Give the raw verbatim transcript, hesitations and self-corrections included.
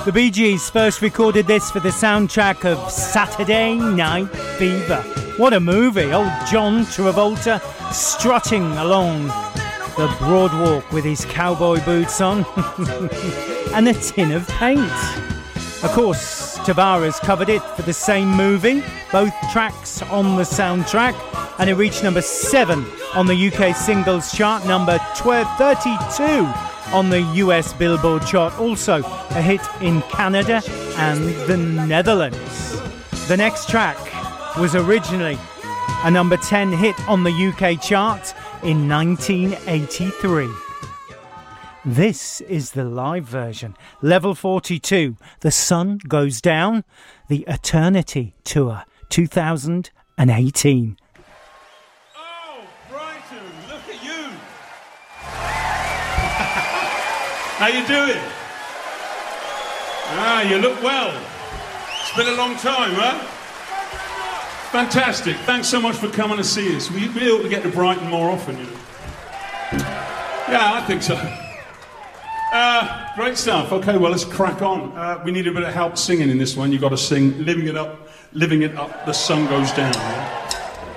The Bee Gees first recorded this for the soundtrack of Saturday Night Fever. What a movie! Old John Travolta strutting along the Broadwalk with his cowboy boots on and a tin of paint. Of course, Tavares covered it for the same movie, both tracks on the soundtrack, and it reached number seven on the U K singles chart, number thirty-two on the U S Billboard chart, also a hit in Canada and the Netherlands. The next track was originally a number ten hit on the U K chart in nineteen eighty-three. This is the live version, level forty-two, The Sun Goes Down, the Eternity Tour two thousand eighteen. Oh, Brighton, look at you. How you doing? Ah, you look well. It's been a long time, huh? Fantastic. Thanks so much for coming to see us. We'll be able to get to Brighton more often, you know. Yeah, I think so. Uh, great stuff. Okay, well, let's crack on. Uh, we need a bit of help singing in this one. You've got to sing Living It Up, Living It Up, The Sun Goes Down. Yeah?